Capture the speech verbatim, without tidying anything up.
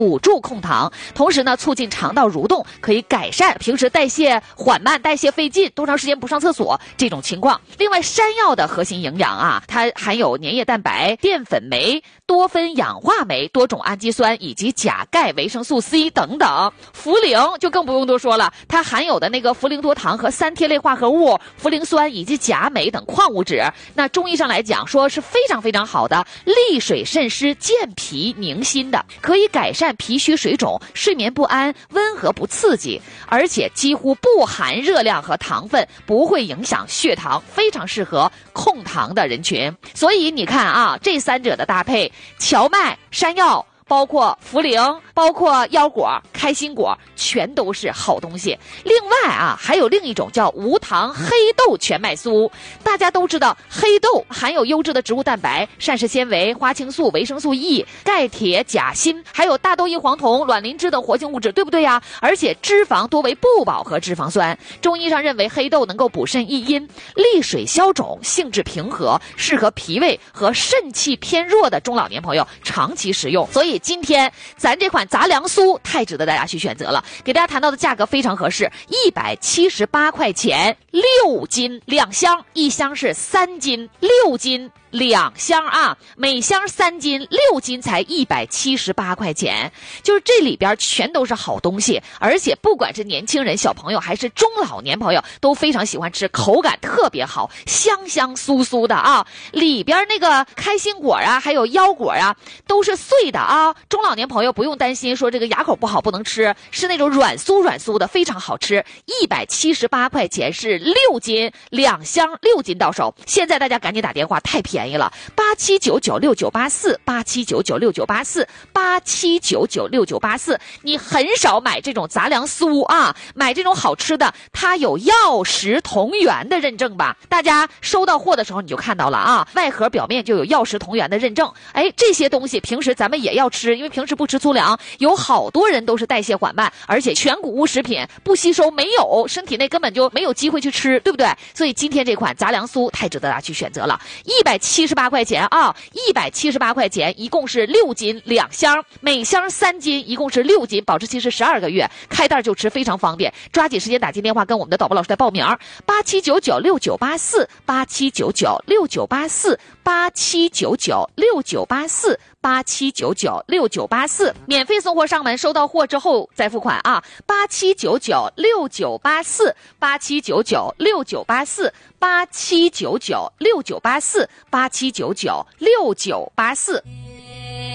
辅助控糖，同时呢促进肠道蠕动，可以改善平时代谢缓慢、代谢费劲、多长时间不上厕所这种情况。另外，山药的核心营养啊，它含有粘液蛋白、淀粉酶、多酚氧化酶、多种氨基酸以及钾、钙、维生素 C 等等。茯苓就更不用多说了，它含有的那个茯苓多糖和三萜类化合物、茯苓酸以及钾、镁等矿物质。那中医上来讲说是非常非常好的，利水渗湿、健脾宁心的，可以改善脾虚水肿、睡眠不安、温和不刺激，而且几乎不含热量和糖分，不会影响血糖，非常适合控糖的人群。所以你看啊，这三者的搭配，荞麦、山药，包括茯苓，包括腰果、开心果，全都是好东西。另外啊，还有另一种叫无糖黑豆全麦酥。大家都知道，黑豆含有优质的植物蛋白、膳食纤维、花青素、维生素 E、钙、铁、钾、锌，还有大豆异黄酮、卵磷脂等活性物质，对不对呀？而且脂肪多为不饱和脂肪酸。中医上认为，黑豆能够补肾益阴、利水消肿，性质平和，适合脾胃和肾气偏弱的中老年朋友长期食用。所以今天咱这款杂粮酥太值得大家去选择了，给大家谈到的价格非常合适，一百七十八块钱六斤两箱，一箱是三斤，六斤两箱啊，每箱三斤，六斤才一百七十八块钱，就是这里边全都是好东西，而且不管是年轻人、小朋友还是中老年朋友都非常喜欢吃，口感特别好，香香酥酥的啊，里边那个开心果啊，还有腰果啊，都是碎的啊，中老年朋友不用担心说这个牙口不好不能吃，是那种软酥软酥的，非常好吃。一百七十八块钱是六斤两箱，六斤到手。现在大家赶紧打电话，太便宜了，八七九九六九八四，八七九九六九八四，八七九九六九八四。你很少买这种杂粮酥啊，买这种好吃的，它有药食同源的认证吧？大家收到货的时候你就看到了啊，外盒表面就有药食同源的认证。哎，这些东西平时咱们也要吃，因为平时不吃粗粮，有好多人都是代谢缓慢，而且全谷物食品不吸收，没有身体内根本就没有机会去吃，对不对？所以今天这款杂粮酥太值得大家去选择了，一百七十八块钱啊，一百七十八块钱，一共是六斤两箱，每箱三斤，一共是六斤，保质期是十二个月，开袋就吃，非常方便。抓紧时间打进电话跟我们的导播老师来报名，八七九九六九八四，八七九九六九八四，八七九九六九八四，八七九九六九八四，免费送货上门，收到货之后再付款啊！八七九九六九八四，八七九九六九八四，八七九九六九八四，八七九九六九八四。